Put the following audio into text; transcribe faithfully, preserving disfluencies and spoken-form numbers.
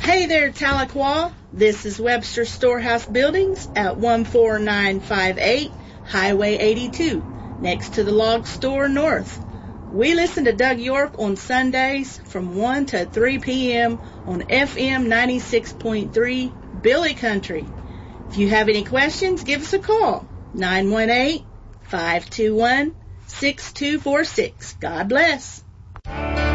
Hey there, Tahlequah. This is Webster Storehouse Buildings at one four nine five eight Highway eighty-two, next to the Log Store North. We listen to Doug York on Sundays from one to three p.m. on F M ninety-six point three Billy Country. If you have any questions, give us a call, nine one eight, five two one, six two four six. God bless.